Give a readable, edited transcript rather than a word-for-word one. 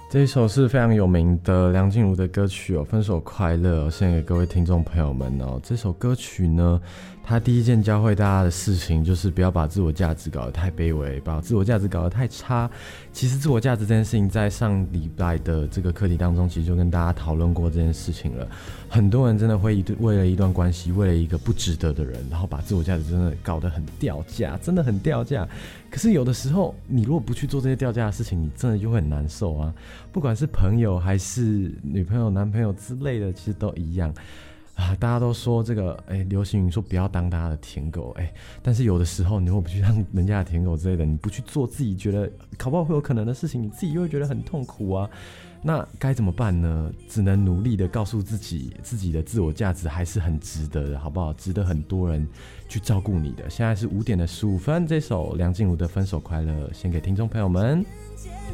这一首是非常有名的梁静茹的歌曲哦，《分手快乐》献给各位听众朋友们哦。这首歌曲呢，它第一件教会大家的事情就是不要把自我价值搞得太卑微，把自我价值搞得太差。其实自我价值这件事情，在上礼拜的这个课题当中，其实就跟大家讨论过这件事情了。很多人真的会为了一段关系，为了一个不值得的人，然后把自我价值真的搞得很掉价，真的很掉价。可是有的时候，你如果不去做这些掉价的事情，你真的就会很难受啊。不管是朋友还是女朋友、男朋友之类的，其实都一样啊。大家都说这个，流行语说不要当大家的舔狗，但是有的时候你如果不去当人家的舔狗之类的，你不去做自己觉得搞不好会有可能的事情，你自己又会觉得很痛苦啊。那该怎么办呢？只能努力的告诉自己，自己的自我价值还是很值得的，好不好？值得很多人去照顾你的。现在是5点15分，这首梁静茹的《分手快乐》献给听众朋友们。